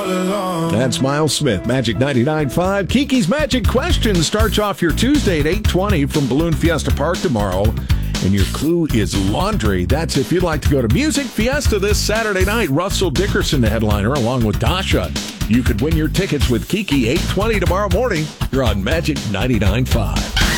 That's Miles Smith, Magic 99.5. Kiki's Magic Question starts off your Tuesday at 8:20 from Balloon Fiesta Park tomorrow. And your clue is laundry. That's if you'd like to go to Music Fiesta this Saturday night. Russell Dickerson, the headliner, along with Dasha. You could win your tickets with Kiki 8:20 tomorrow morning. You're on Magic 99.5.